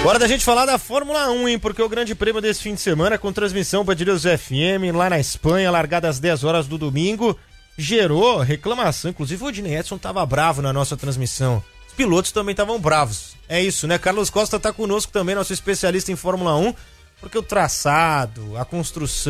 Hora da gente falar da Fórmula 1, hein? Porque o grande prêmio desse fim de semana, com transmissão Band News FM, lá na Espanha, largada às 10 horas do domingo, gerou reclamação. Inclusive o Odinei Edson tava bravo na nossa transmissão. Os pilotos também estavam bravos. É isso, né? Carlos Costa tá conosco também, nosso especialista em Fórmula 1, porque o traçado, a construção